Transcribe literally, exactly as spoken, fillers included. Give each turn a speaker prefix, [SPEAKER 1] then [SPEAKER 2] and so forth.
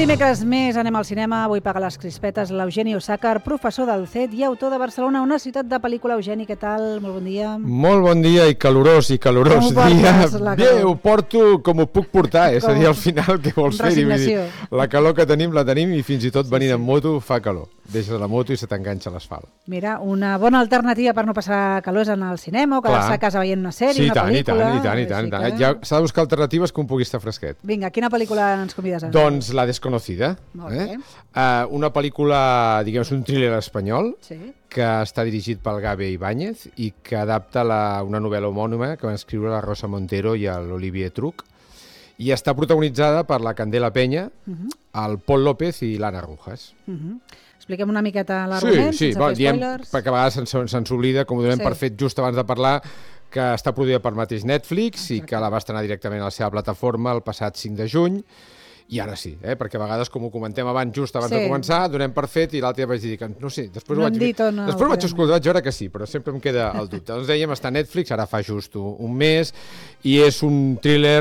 [SPEAKER 1] dimecres més anem al cinema. Avui paga les crispetes l'Eugeni Osàcar, professor del C E T i autor de Barcelona, una ciutat de pel·lícula. Eugeni, què tal? Molt bon dia.
[SPEAKER 2] Molt bon dia i calorós i calorós dia. Bé, ho porto com ho puc portar, és a dir, al final què vols fer?
[SPEAKER 1] Resignació.
[SPEAKER 2] La calor que tenim la tenim i fins i tot venint en moto fa calor. Deixes la moto i se t'enganxa a l'asfalt.
[SPEAKER 1] Mira, una bona alternativa per no passar calor és anar al cinema o quedar-se a casa veient una sèrie,
[SPEAKER 2] sí,
[SPEAKER 1] una
[SPEAKER 2] tant,
[SPEAKER 1] pel·lícula.
[SPEAKER 2] Sí, i tant, i tant, i tant. Que... Ja s'ha de buscar alternatives que un pugui estar fresquet.
[SPEAKER 1] Vinga, quina pel·lícula ens convides a veure?
[SPEAKER 2] Doncs La desconocida.
[SPEAKER 1] Molt bé.
[SPEAKER 2] Eh? Uh, una pel·lícula, diguem, un thriller espanyol,
[SPEAKER 1] sí.
[SPEAKER 2] que està dirigit pel Gabe Ibáñez i que adapta la, una novel·la homònima que van escriure la Rosa Montero i l'Olivier Truc, i està protagonitzada per la Candela Peña, uh -huh. el Pol López i l'Anna Rojas. Uh
[SPEAKER 1] -huh. Expliquem una miqueta l'argument,
[SPEAKER 2] sí, sí,
[SPEAKER 1] sense
[SPEAKER 2] bon,
[SPEAKER 1] fer
[SPEAKER 2] diem,
[SPEAKER 1] spoilers.
[SPEAKER 2] perquè a vegades se'ns se oblida, com ho donem sí. per fet just abans de parlar, que està produïda per mateix Netflix. Exacte. I que la va estrenar directament a la seva plataforma el passat cinc de juny. I ara sí, eh? Perquè a vegades, com ho comentem abans, just abans sí. de començar, donem per fet i l'altre vaig dir que no sé, després
[SPEAKER 1] no
[SPEAKER 2] ho vaig,
[SPEAKER 1] dit no
[SPEAKER 2] després ho vaig escoltar, vaig veure que sí, però sempre em queda el dubte. Doncs dèiem, està a Netflix, ara fa just un mes, i és un thriller